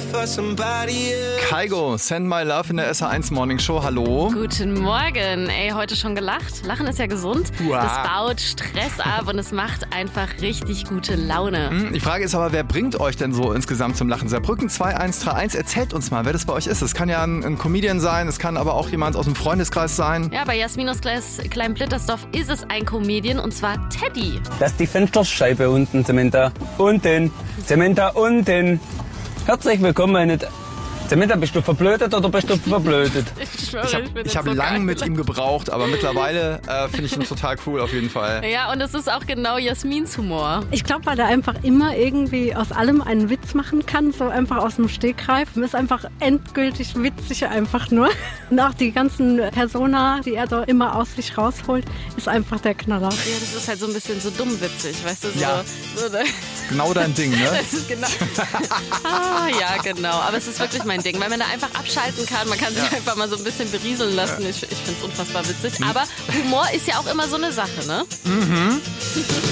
Kygo, Send My Love in der SR1 Morning Show. Hallo. Guten Morgen. Ey, heute schon gelacht? Lachen ist ja gesund. Uah. Das baut Stress ab und es macht einfach richtig gute Laune. Die Frage ist aber, wer bringt euch denn so insgesamt zum Lachen? Saarbrücken 2131, erzählt uns mal, wer das bei euch ist. Es kann ja ein Comedian sein, es kann aber auch jemand aus dem Freundeskreis sein. Ja, bei Jasmin aus Klein-Blittersdorf ist es ein Comedian und zwar Teddy. Das ist die Fensterscheibe unten, Samantha. Unten. Samantha, unten. Herzlich willkommen. Samantha, bist du verblödet oder bist du verblödet? Ich schwöre, Ich habe lange mit ihm gebraucht, aber mittlerweile finde ich ihn total cool auf jeden Fall. Ja, und es ist auch genau Jasmins Humor. Ich glaube, weil er einfach immer irgendwie aus allem einen Witz machen kann, so einfach aus dem Stegreif. Ist einfach endgültig witzig einfach nur. Und auch die ganzen Persona, die er da immer aus sich rausholt, ist einfach der Knaller. Ja, das ist halt so ein bisschen so dumm witzig, weißt du? So, Ja. so, Genau dein Ding, ne? das ist genau. Ja, genau. Aber es ist wirklich mein Ding, weil man da einfach abschalten kann. Man kann sich einfach mal so ein bisschen berieseln lassen. Ich finde es unfassbar witzig. Aber Humor ist ja auch immer so eine Sache, ne?